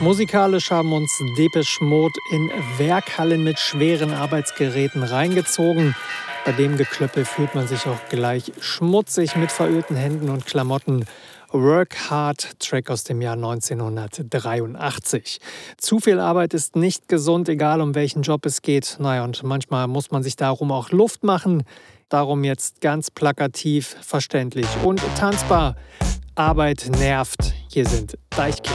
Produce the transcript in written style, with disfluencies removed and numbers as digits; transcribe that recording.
Musikalisch haben uns Depeche Mode in Werkhallen mit schweren Arbeitsgeräten reingezogen. Bei dem Geklöppel fühlt man sich auch gleich schmutzig mit verölten Händen und Klamotten. Work Hard, Track aus dem Jahr 1983. Zu viel Arbeit ist nicht gesund, egal um welchen Job es geht. Naja, und manchmal muss man sich darum auch Luft machen. Darum jetzt ganz plakativ, verständlich und tanzbar. Arbeit nervt. Hier sind Deichkind.